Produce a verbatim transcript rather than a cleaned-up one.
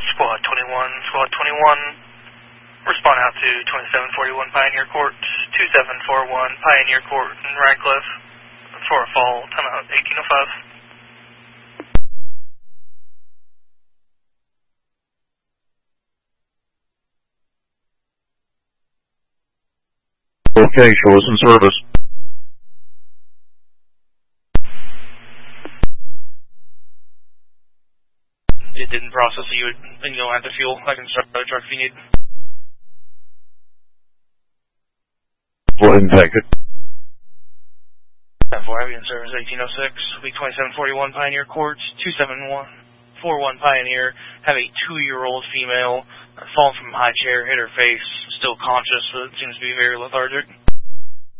Squad twenty-one, Squad twenty-one, respond out to twenty-seven forty-one Pioneer Court, two seven four one Pioneer Court in Radcliffe for a fall, timeout eighteen oh five. Okay, show us in service. It didn't process, so you would, and you don't have the fuel. I can start the truck if you need. Go ahead and take it. ten four, heavy in service, eighteen oh six, week twenty-seven forty-one Pioneer Court, two seven four one Pioneer, have a two-year-old female, fallen from a high chair, hit her face, still conscious, so it seems to be very lethargic.